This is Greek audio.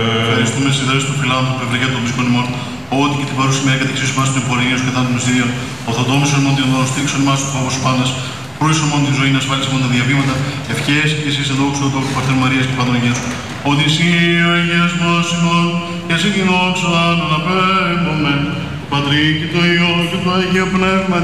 Ευχαριστούμε συνδέσεις του φιλάνθρωπου Ευρεγέτου των Ψυχών ημών, ότι και την παρούση μέρα κατεξίσου μας των εμπορινίων και θάνατων μυστήριων, οθοδόμησον ημών την οδόν, στήριξον ημάς του φόβος πάντας, προύησον ημών την ζωή, ασφάλισε ημών τα διαβήματα, ευχές και εσείς ενδόξου του τόπου Παρθένου Μαρίας και Πάντων Αγίας. Ότι εσύ ο Αγίας μας ημών, και σε κοινόξαν αναπέμπομεν, Πατρί και το Υιό και το Αγίο Πνεύμα.